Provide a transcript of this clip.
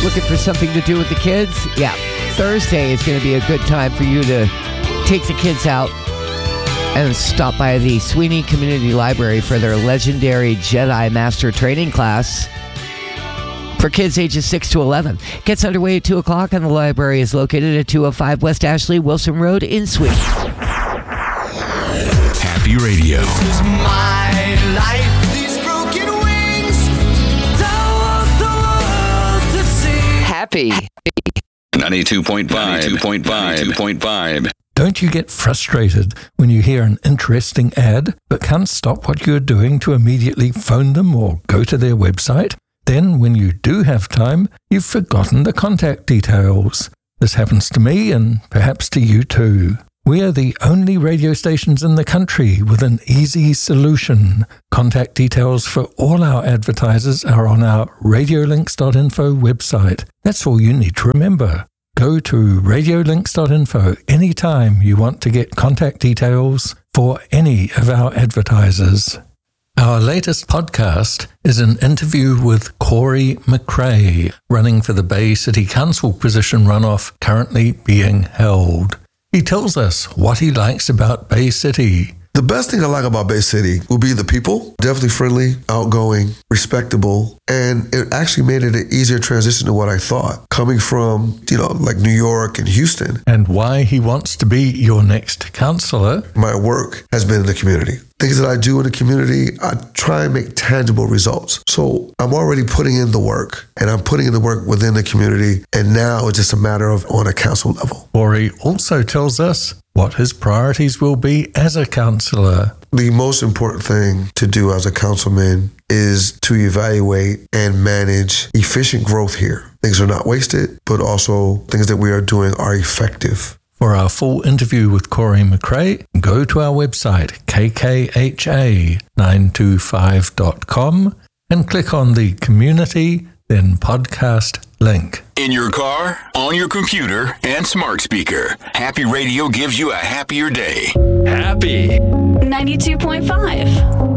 Looking for something to do with the kids? Yeah, Thursday is going to be a good time for you to take the kids out and stop by the Sweeney Community Library for their legendary Jedi Master Training class for kids ages 6 to 11. Gets underway at 2 o'clock, and the library is located at 205 West Ashley Wilson Road in Sweeney. Happy Radio. This is my life. These broken wings. Don't want the world to see. Happy. 92.5. Don't you get frustrated when you hear an interesting ad but can't stop what you're doing to immediately phone them or go to their website? Then, when you do have time, you've forgotten the contact details. This happens to me and perhaps to you too. We are the only radio stations in the country with an easy solution. Contact details for all our advertisers are on our radiolinks.info website. That's all you need to remember. Go to radiolinks.info anytime you want to get contact details for any of our advertisers. Our latest podcast is an interview with Corey McRae, running for the Bay City Council position runoff currently being held. He tells us what he likes about Bay City. The best thing I like about Bay City will be the people. Definitely friendly, outgoing, respectable, and it actually made it an easier transition to what I thought. Coming from, like New York and Houston. And why he wants to be your next councillor. My work has been in the community. Things that I do in the community, I try and make tangible results. So I'm already putting in the work, and I'm putting in the work within the community, and now it's just a matter of on a council level. Corey also tells us what his priorities will be as a councillor. The most important thing to do as a councilman is to evaluate and manage efficient growth here. Things are not wasted, but also things that we are doing are effective. For our full interview with Corey McRae, go to our website, kkha925.com, and click on the Community, then Podcast link. In your car, on your computer, and smart speaker, Happy Radio gives you a happier day. Happy 92.5.